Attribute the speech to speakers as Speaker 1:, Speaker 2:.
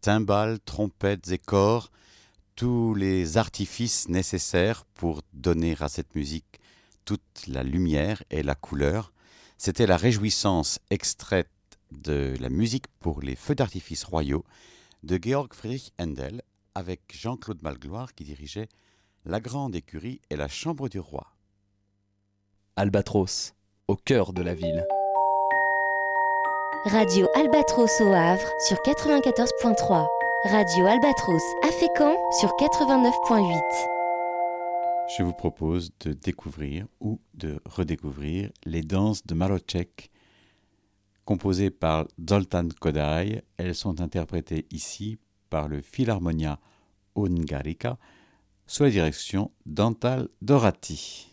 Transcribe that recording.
Speaker 1: timbales, trompettes et cors, tous les artifices nécessaires pour donner à cette musique toute la lumière et la couleur. C'était la réjouissance extraite de la musique pour les feux d'artifice royaux de Georg Friedrich Händel avec Jean-Claude Malgloire qui dirigeait la grande écurie et la chambre du roi.
Speaker 2: Albatros, au cœur de la ville.
Speaker 3: Radio Albatros au Havre sur 94.3. Radio Albatros à Fécamp sur 89.8.
Speaker 1: Je vous propose de découvrir ou de redécouvrir les danses de Maroček, composées par Zoltán Kodály. Elles sont interprétées ici par le Philharmonia Hungarica sous la direction d'Antal Dorati.